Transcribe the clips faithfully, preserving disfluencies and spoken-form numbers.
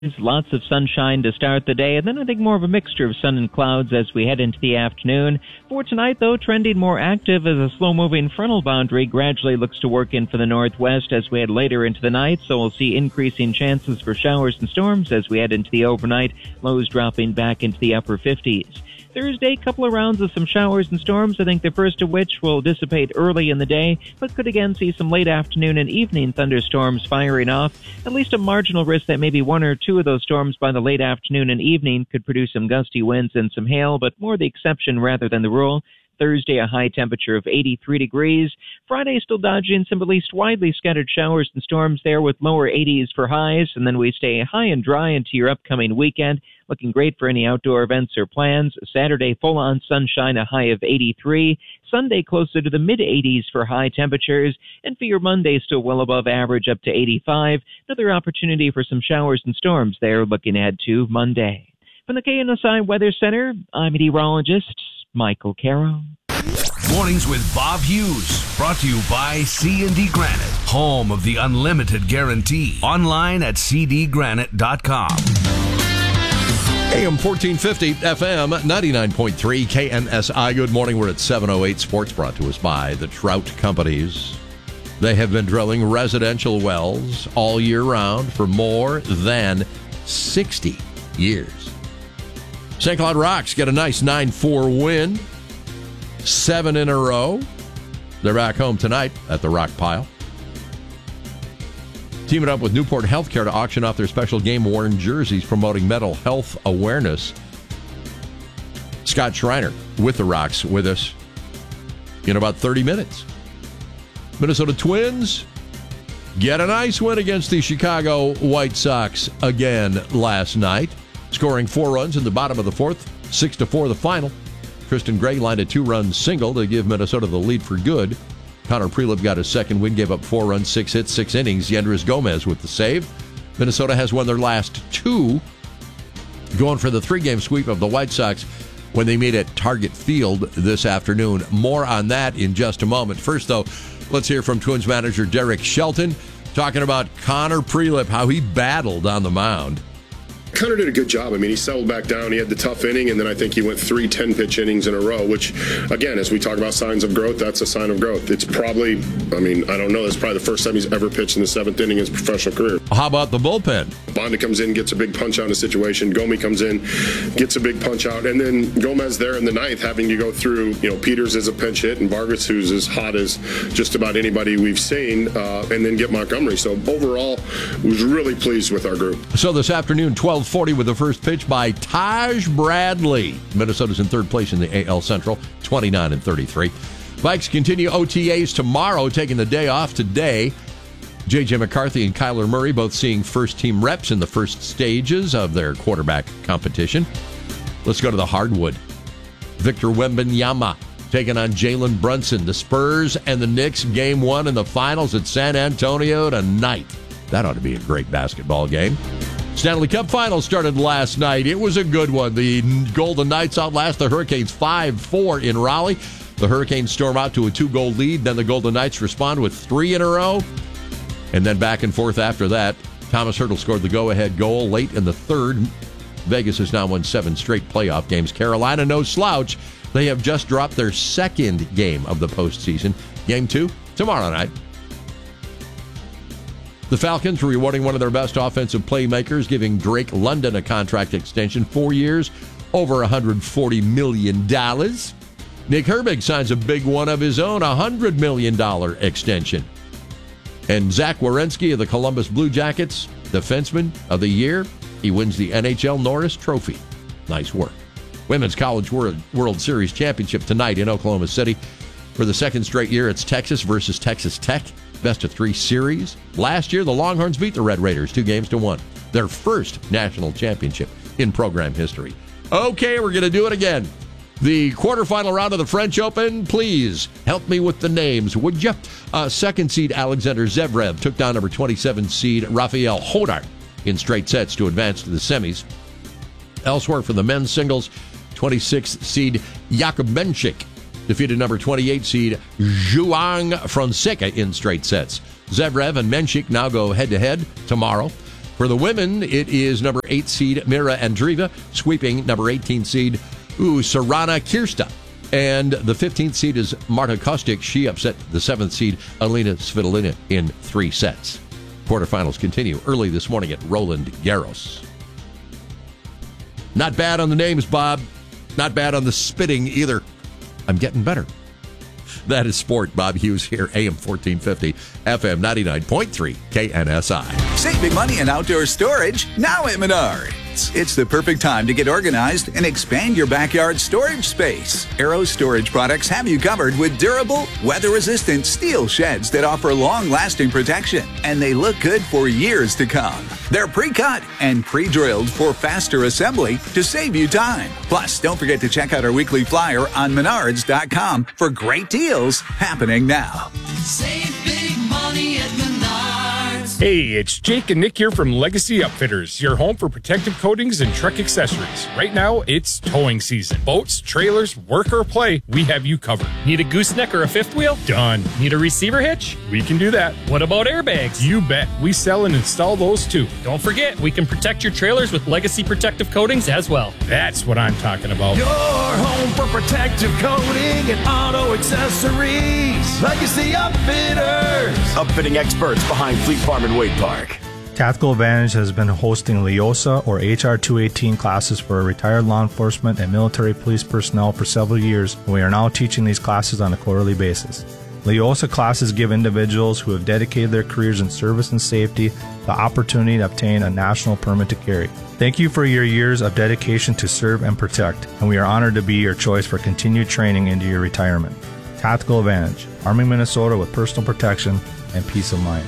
Lots of sunshine to start the day, and then I think more of a mixture of sun and clouds as we head into the afternoon. For tonight, though, trending more active as a slow-moving frontal boundary gradually looks to work in for the northwest as we head later into the night, so we'll see increasing chances for showers and storms as we head into the overnight, lows dropping back into the upper fifties. Thursday, couple of rounds of some showers and storms, I think the first of which will dissipate early in the day, but could again see some late afternoon and evening thunderstorms firing off. At least a marginal risk that maybe one or two of those storms by the late afternoon and evening could produce some gusty winds and some hail, but more the exception rather than the rule. Thursday, a high temperature of eighty-three degrees. Friday, still dodging some at least widely scattered showers and storms there with lower eighties for highs, and then we stay high and dry into your upcoming weekend. Looking great for any outdoor events or plans. Saturday, full-on sunshine, a high of eighty-three. Sunday, closer to the mid-eighties for high temperatures. And for your Monday, still well above average, up to eighty-five. Another opportunity for some showers and storms there, looking ahead to Monday. From the K N S I Weather Center, I'm meteorologist Michael Caro. Mornings with Bob Hughes, brought to you by C and D Granite, home of the unlimited guarantee. Online at c d granite dot com. A M fourteen fifty, F M ninety-nine point three, K N S I. Good morning. We're at seven oh eight Sports, brought to us by the Trout Companies. They have been drilling residential wells all year round for more than sixty years. Saint Cloud Rocks get a nice nine four win, seven in a row. They're back home tonight at the Rock Pile. Teaming up with Newport Healthcare to auction off their special game-worn jerseys promoting mental health awareness. Scott Schreiner with the Rocks with us in about thirty minutes. Minnesota Twins get a nice win against the Chicago White Sox again last night, scoring four runs in the bottom of the fourth, six to four the final. Tristan Gray lined a two-run single to give Minnesota the lead for good. Connor Prelip got his second win, gave up four runs, six hits, six innings. Yendris Gomez with the save. Minnesota has won their last two, going for the three-game sweep of the White Sox when they meet at Target Field this afternoon. More on that in just a moment. First, though, let's hear from Twins manager Derek Shelton talking about Connor Prelip, how he battled on the mound. Connor did a good job. I mean, he settled back down. He had the tough inning, and then I think he went three ten-pitch innings in a row, which, again, as we talk about signs of growth, that's a sign of growth. It's probably, I mean, I don't know, it's probably the first time he's ever pitched in the seventh inning in his professional career. How about the bullpen? Bonda comes in, gets a big punch out in the situation. Gomi comes in, gets a big punch out. And then Gomez there in the ninth having to go through, you know, Peters is a pinch hit, and Vargas, who's as hot as just about anybody we've seen, uh, and then get Montgomery. So overall, was really pleased with our group. So this afternoon, twelve forty with the first pitch by Taj Bradley. Minnesota's in third place in the A L Central, twenty-nine and thirty-three. Vikes continue O T As tomorrow, taking the day off today. J J McCarthy and Kyler Murray both seeing first-team reps in the first stages of their quarterback competition. Let's go to the hardwood. Victor Wembanyama taking on Jalen Brunson. The Spurs and the Knicks, game one in the finals at San Antonio tonight. That ought to be a great basketball game. Stanley Cup Finals started last night. It was a good one. The Golden Knights outlast the Hurricanes five four in Raleigh. The Hurricanes storm out to a two-goal lead. Then the Golden Knights respond with three in a row. And then back and forth after that. Thomas Hertl scored the go-ahead goal late in the third. Vegas has now won seven straight playoff games. Carolina, no slouch. They have just dropped their second game of the postseason. Game two, tomorrow night. The Falcons are rewarding one of their best offensive playmakers, giving Drake London a contract extension, four years, over one hundred forty million dollars. Nick Herbig signs a big one of his own, a one hundred million dollars extension. And Zach Werenski of the Columbus Blue Jackets, defenseman of the year, he wins the N H L Norris Trophy. Nice work. Women's College World, World Series Championship tonight in Oklahoma City. For the second straight year, it's Texas versus Texas Tech. Best of three series. Last year, the Longhorns beat the Red Raiders two games to one. Their first national championship in program history. Okay, we're going to do it again. The quarterfinal round of the French Open. Please help me with the names, would you? Uh, second seed Alexander Zverev took down number twenty-seven seed Rafael Hodar in straight sets to advance to the semis. Elsewhere for the men's singles, twenty-sixth seed Jakub Menchik defeated number twenty-eight seed João Fonseca in straight sets. Zverev and Menchik now go head-to-head tomorrow. For the women, it is number eight seed Mira Andreeva sweeping number eighteen seed ooh, Sarana Kirsta. And the fifteenth seed is Marta Kostic. She upset the seventh seed Alina Svitolina in three sets. Quarterfinals continue early this morning at Roland Garros. Not bad on the names, Bob. Not bad on the spitting either. I'm getting better. That is sport. Bob Hughes here, A M fourteen fifty, F M ninety-nine point three, K N S I. Save big money in outdoor storage now at Menards. It's the perfect time to get organized and expand your backyard storage space. Arrow Storage Products have you covered with durable, weather-resistant steel sheds that offer long-lasting protection, and they look good for years to come. They're pre-cut and pre-drilled for faster assembly to save you time. Plus, don't forget to check out our weekly flyer on menards dot com for great deals happening now. Save big money at Menards. Hey, it's Jake and Nick here from Legacy Upfitters, your home for protective coatings and truck accessories. Right now, it's towing season. Boats, trailers, work or play, we have you covered. Need a gooseneck or a fifth wheel? Done. Need a receiver hitch? We can do that. What about airbags? You bet. We sell and install those too. Don't forget, we can protect your trailers with Legacy protective coatings as well. That's what I'm talking about. Your home for protective coating and auto accessories. Legacy Upfitters. Upfitting experts behind Fleet Farm and Wade Park. Tactical Advantage has been hosting LEOSA or H R two eighteen classes for retired law enforcement and military police personnel for several years, and we are now teaching these classes on a quarterly basis. LEOSA classes give individuals who have dedicated their careers in service and safety the opportunity to obtain a national permit to carry. Thank you for your years of dedication to serve and protect, and we are honored to be your choice for continued training into your retirement. Tactical Advantage, arming Minnesota with personal protection and peace of mind.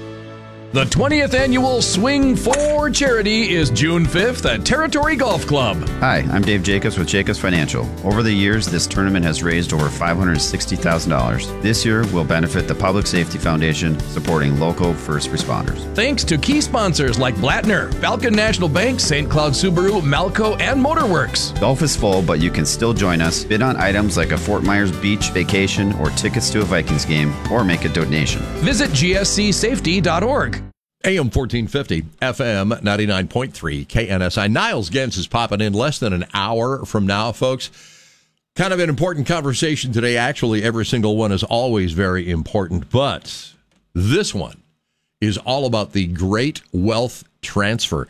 The twentieth annual Swing for Charity is June fifth at Territory Golf Club. Hi, I'm Dave Jacobs with Jacobs Financial. Over the years, this tournament has raised over five hundred sixty thousand dollars. This year, we'll benefit the Public Safety Foundation, supporting local first responders. Thanks to key sponsors like Blattner, Falcon National Bank, Saint Cloud Subaru, Malco, and Motorworks. Golf is full, but you can still join us. Bid on items like a Fort Myers Beach vacation or tickets to a Vikings game, or make a donation. Visit G S C safety dot org. A M fourteen fifty, F M ninety-nine point three, K N S I. Niles Gens is popping in less than an hour from now, folks. Kind of an important conversation today. Actually, every single one is always very important, but this one is all about the great wealth transfer.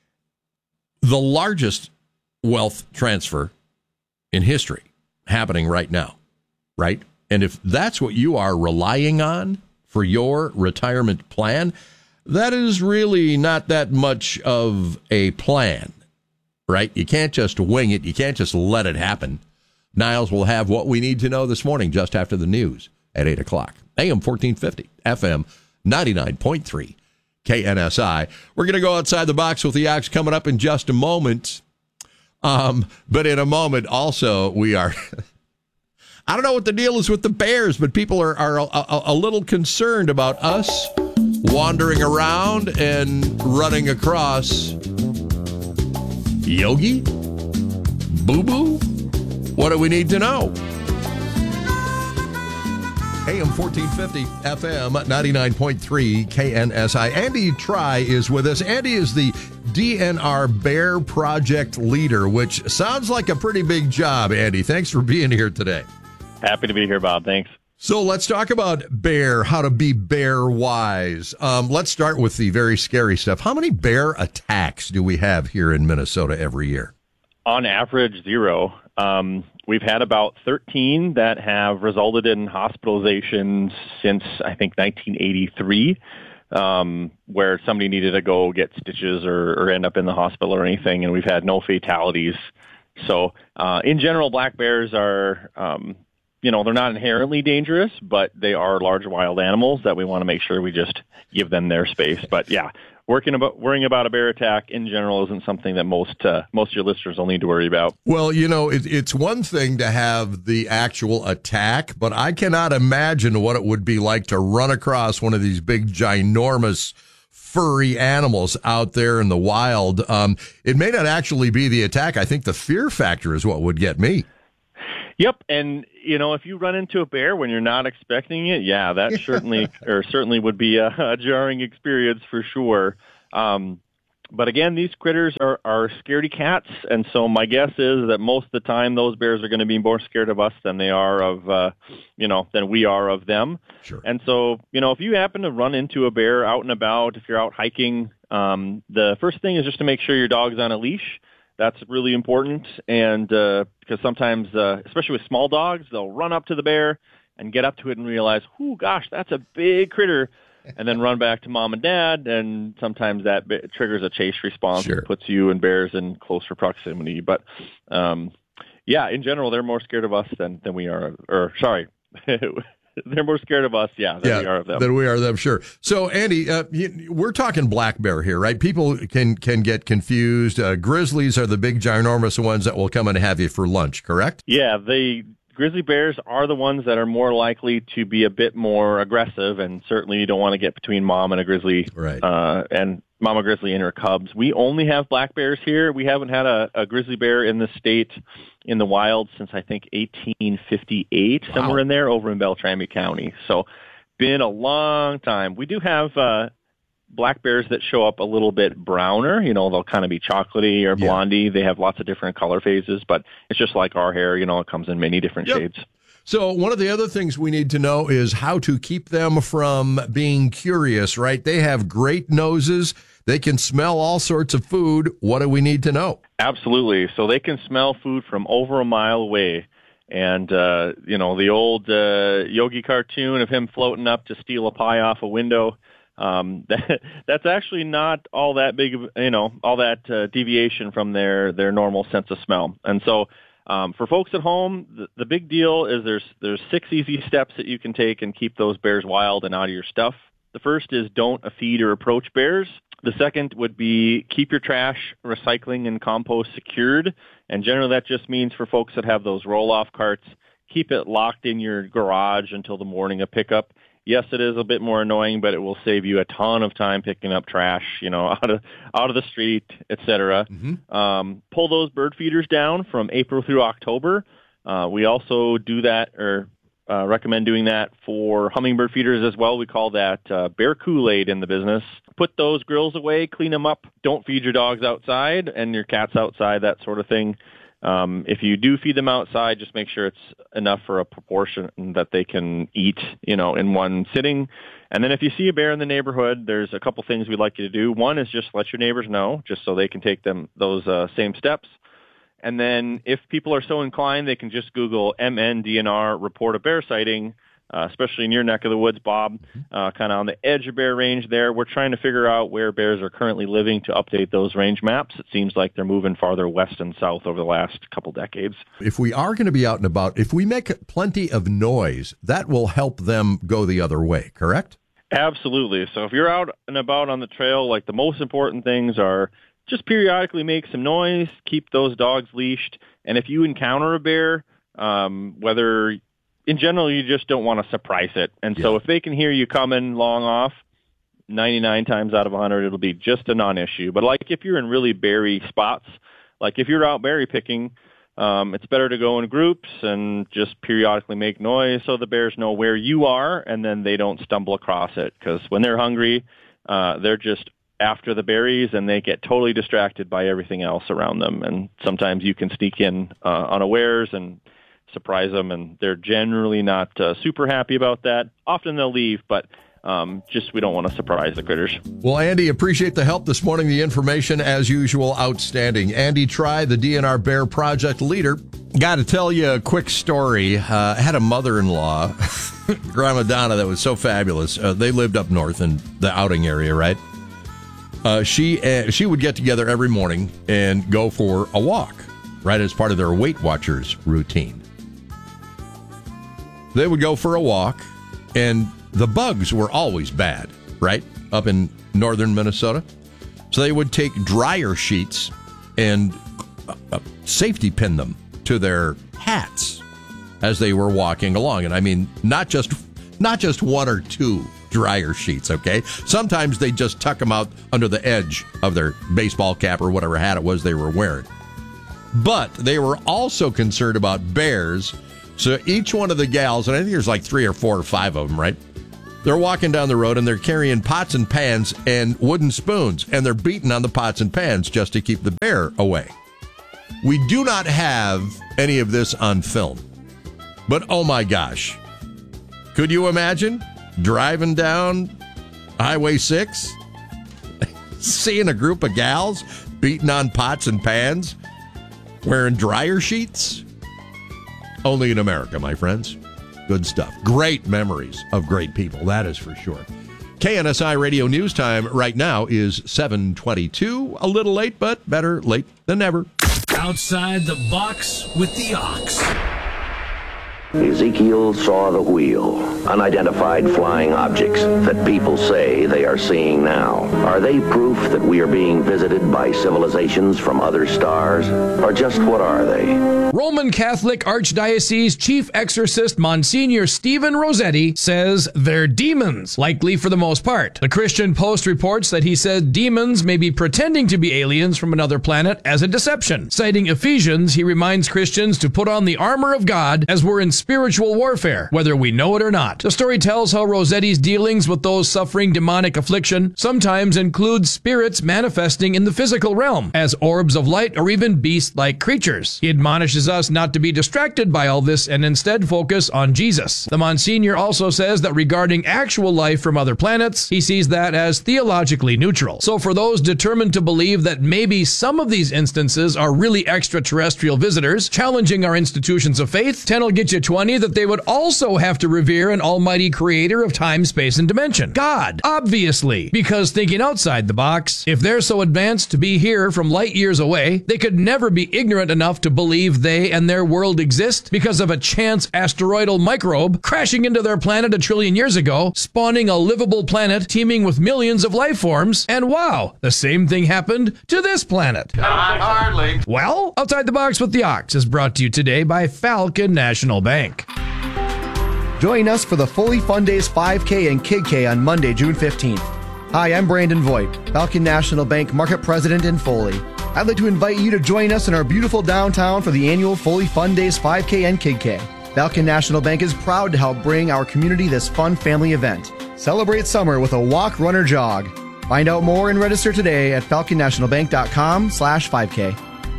The largest wealth transfer in history happening right now, right? And if that's what you are relying on for your retirement plan, that is really not that much of a plan, right? You can't just wing it. You can't just let it happen. Niles will have what we need to know this morning just after the news at eight o'clock. A M fourteen fifty, F M ninety-nine point three, K N S I. We're going to go outside the box with the Ox coming up in just a moment. Um, but in a moment, also, we are... I don't know what the deal is with the Bears, but people are, are a, a, a little concerned about us wandering around and running across Yogi? Boo Boo? What do we need to know? A M fourteen fifty, F M ninety-nine point three, K N S I. Andy Try is with us. Andy is the D N R Bear Project leader, which sounds like a pretty big job, Andy. Thanks for being here today. Happy to be here, Bob. Thanks. So let's talk about bear, how to be bear wise. Um, let's start with the very scary stuff. How many bear attacks do we have here in Minnesota every year? On average, zero. Um, we've had about thirteen that have resulted in hospitalizations since, I think, nineteen eighty-three, um, where somebody needed to go get stitches or, or end up in the hospital or anything, and we've had no fatalities. So uh, in general, black bears are... Um, You know, they're not inherently dangerous, but they are large wild animals that we want to make sure we just give them their space. But yeah, working about, worrying about a bear attack in general isn't something that most uh, most of your listeners will need to worry about. Well, you know, it, it's one thing to have the actual attack, but I cannot imagine what it would be like to run across one of these big, ginormous, furry animals out there in the wild. Um, it may not actually be the attack. I think the fear factor is what would get me. Yep, and you know, if you run into a bear when you're not expecting it, yeah, that certainly or certainly would be a, a jarring experience for sure. Um, but again, these critters are, are scaredy cats, and so my guess is that most of the time those bears are going to be more scared of us than they are of, uh, you know, than we are of them. Sure. And so, you know, if you happen to run into a bear out and about, if you're out hiking, um, the first thing is just to make sure your dog's on a leash. That's really important, and uh, because sometimes, uh, especially with small dogs, they'll run up to the bear and get up to it and realize, "Ooh, gosh, that's a big critter," and then run back to mom and dad, and sometimes that b- triggers a chase response Sure. and puts you and bears in closer proximity. But um, yeah, in general, they're more scared of us than, than we are. Or sorry. They're more scared of us, yeah, than yeah, we are of them. Than we are of them, sure. So, Andy, uh, you, we're talking black bear here, right? People can can get confused. Uh, grizzlies are the big, ginormous ones that will come and have you for lunch, correct? Yeah, the grizzly bears are the ones that are more likely to be a bit more aggressive, and certainly you don't want to get between mom and a grizzly, right? Uh, and mama grizzly and her cubs. We only have black bears here. We haven't had a, a grizzly bear in the state in the wild since I think eighteen fifty-eight, wow. somewhere in there over in Beltrami County. So been a long time. We do have uh, black bears that show up a little bit browner. You know, they'll kind of be chocolatey or blondie. Yeah. They have lots of different color phases, but it's just like our hair. You know, it comes in many different yep. shades. So one of the other things we need to know is how to keep them from being curious, right? They have great noses. They can smell all sorts of food. What do we need to know? Absolutely. So they can smell food from over a mile away. And, uh, you know, the old uh, Yogi cartoon of him floating up to steal a pie off a window, um, that, that's actually not all that big of, you know, all that uh, deviation from their, their normal sense of smell. And so Um, for folks at home, the, the big deal is there's there's six easy steps that you can take and keep those bears wild and out of your stuff. The first is don't feed or approach bears. The second would be keep your trash, recycling, and compost secured. And generally that just means for folks that have those roll-off carts, keep it locked in your garage until the morning of pickup. Yes, it is a bit more annoying, but it will save you a ton of time picking up trash, you know, out of out of the street, et cetera. Mm-hmm. Um, pull those bird feeders down from April through October. Uh, we also do that, or uh, recommend doing that for hummingbird feeders as well. We call that uh, bear Kool-Aid in the business. Put those grills away, clean them up. Don't feed your dogs outside and your cats outside, that sort of thing. Um, if you do feed them outside, just make sure it's enough for a proportion that they can eat, you know, in one sitting. And then if you see a bear in the neighborhood, there's a couple things we'd like you to do. One is just let your neighbors know, just so they can take them those uh, same steps. And then if people are so inclined, they can just Google M N D N R, report a bear sighting, uh, especially in your neck of the woods, Bob, uh, kind of on the edge of bear range there. We're trying to figure out where bears are currently living to update those range maps. It seems like they're moving farther west and south over the last couple decades. If we are going to be out and about, if we make plenty of noise, that will help them go the other way, correct? Absolutely. So if you're out and about on the trail, like the most important things are just periodically make some noise, keep those dogs leashed, and if you encounter a bear, um, whether in general, you just don't want to surprise it. And yeah. so if they can hear you coming long off, ninety-nine times out of one hundred, it'll be just a non-issue. But like if you're in really berry spots, like if you're out berry picking, um, it's better to go in groups and just periodically make noise so the bears know where you are and then they don't stumble across it. Because when they're hungry, uh, they're just after the berries and they get totally distracted by everything else around them. And sometimes you can sneak in uh, unawares and surprise them, and they're generally not uh, super happy about that. Often they'll leave, but um, just we don't want to surprise the critters. Well, Andy, appreciate the help this morning. The information, as usual, outstanding. Andy Try, the D N R Bear Project leader. Got to tell you a quick story. Uh, I had a mother-in-law, Grandma Donna, that was so fabulous. Uh, they lived up north in the outing area, right? Uh, she uh, she would get together every morning and go for a walk, right, as part of their Weight Watchers routine. They would go for a walk, and the bugs were always bad, right, up in northern Minnesota. So they would take dryer sheets and uh, safety pin them to their hats as they were walking along. And I mean, not just not just one or two dryer sheets, okay? Sometimes they just tuck them out under the edge of their baseball cap or whatever hat it was they were wearing. But they were also concerned about bears. So each one of the gals, and I think there's like three or four or five of them, right? They're walking down the road and they're carrying pots and pans and wooden spoons, and they're beating on the pots and pans just to keep the bear away. We do not have any of this on film, but oh my gosh. Could you imagine driving down Highway six, seeing a group of gals beating on pots and pans, wearing dryer sheets? Only in America, my friends. Good stuff. Great memories of great people, that is for sure. K N S I Radio News Time right now is seven twenty-two. A little late, but better late than never. Outside the box with the ox. Ezekiel saw the wheel, unidentified flying objects that people say they are seeing now. Are they proof that we are being visited by civilizations from other stars? Or just what are they? Roman Catholic Archdiocese Chief Exorcist Monsignor Stephen Rossetti says they're demons, likely for the most part. The Christian Post reports that he said demons may be pretending to be aliens from another planet as a deception. Citing Ephesians, he reminds Christians to put on the armor of God as we're in spiritual warfare, whether we know it or not. The story tells how Rossetti's dealings with those suffering demonic affliction sometimes include spirits manifesting in the physical realm as orbs of light or even beast-like creatures. He admonishes us not to be distracted by all this and instead focus on Jesus. The Monsignor also says that regarding actual life from other planets, he sees that as theologically neutral. So for those determined to believe that maybe some of these instances are really extraterrestrial visitors challenging our institutions of faith, ten will get you twenty that they would also have to revere an almighty creator of time, space, and dimension. God, obviously, because thinking outside the box, if they're so advanced to be here from light years away, they could never be ignorant enough to believe they and their world exist because of a chance asteroidal microbe crashing into their planet a trillion years ago, spawning a livable planet teeming with millions of life forms, and wow, the same thing happened to this planet. Not hardly. Well, Outside the Box with the Ox is brought to you today by Falcon National Bank. Join us for the Fully Fun Days five K and Kid K on Monday, June fifteenth. Hi, I'm Brandon Voigt, Falcon National Bank Market President in Foley. I'd like to invite you to join us in our beautiful downtown for the annual Fully Fun Days five K and Kid K. Falcon National Bank is proud to help bring our community this fun family event. Celebrate summer with a walk, run, or jog. Find out more and register today at falcon national bank dot com slash five K.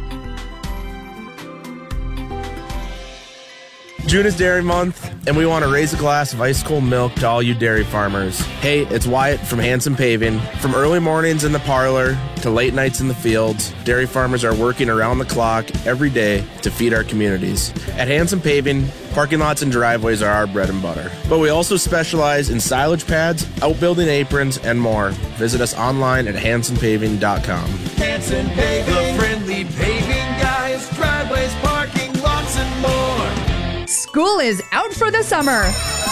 June is Dairy Month, and we want to raise a glass of ice cold milk to all you dairy farmers. Hey, it's Wyatt from Hanson Paving. From early mornings in the parlor to late nights in the fields, dairy farmers are working around the clock every day to feed our communities. At Hanson Paving, parking lots and driveways are our bread and butter. But we also specialize in silage pads, outbuilding aprons, and more. Visit us online at hanson paving dot com. Hanson Paving, the friendly paving guys, driveways, parking lots, and more. School is out for the summer.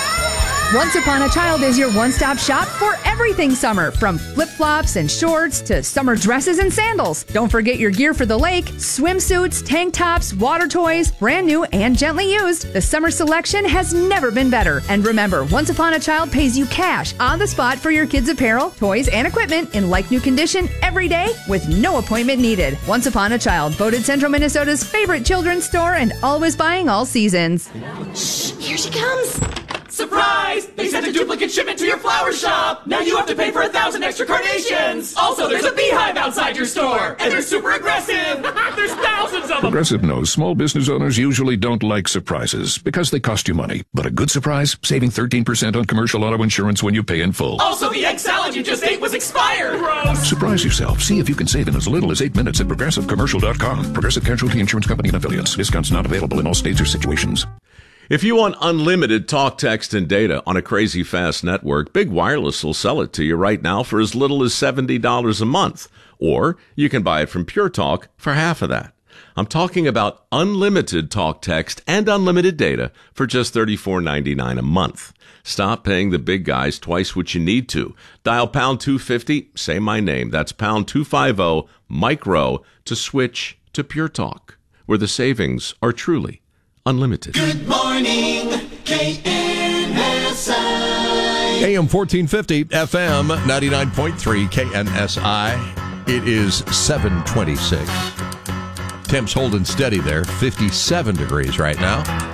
Once Upon a Child is your one-stop shop for everything summer, from flip-flops and shorts to summer dresses and sandals. Don't forget your gear for the lake, swimsuits, tank tops, water toys, brand new and gently used. The summer selection has never been better. And remember, Once Upon a Child pays you cash on the spot for your kids' apparel, toys, and equipment in like-new condition every day with no appointment needed. Once Upon a Child, voted Central Minnesota's favorite children's store and always buying all seasons. Shh, here she comes. Surprise! They sent a duplicate shipment to your flower shop! Now you have to pay for a thousand extra carnations! Also, there's a beehive outside your store! And they're super aggressive! There's thousands of them! Progressive knows small business owners usually don't like surprises because they cost you money. But a good surprise? Saving thirteen percent on commercial auto insurance when you pay in full. Also, the egg salad you just ate was expired! Gross! Surprise yourself. See if you can save in as little as eight minutes at progressive commercial dot com. Progressive Casualty Insurance Company and affiliates. Discounts not available in all states or situations. If you want unlimited talk, text, and data on a crazy fast network, Big Wireless will sell it to you right now for as little as seventy dollars a month. Or you can buy it from Pure Talk for half of that. I'm talking about unlimited talk, text, and unlimited data for just thirty-four ninety-nine a month. Stop paying the big guys twice what you need to. Dial pound two fifty, say my name. That's pound two fifty, micro, to switch to Pure Talk, where the savings are truly unlimited. Good morning, K N S I. A M fourteen fifty, F M ninety-nine point three, K N S I. It is seven twenty-six. Temps holding steady there, fifty-seven degrees right now.